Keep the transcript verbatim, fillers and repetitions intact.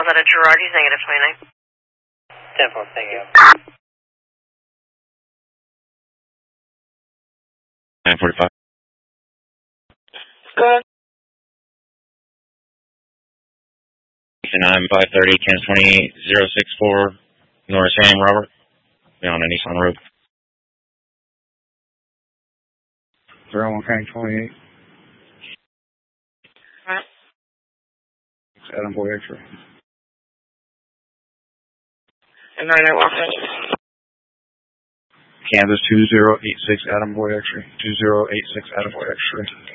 Was that a Girardi's negative twenty-nine? ten four, thank you. nine forty-five. Go ahead. I'm five thirty, Kansas twenty-eight, zero six four, North Sam, Robert. Beyond the Nissan Road. zero one County twenty-eight. Right. Adam Boy X-ray. And nine eight one. Kansas two zero eight six Adam Boy X-ray. two zero eight six Adam Boy X-ray.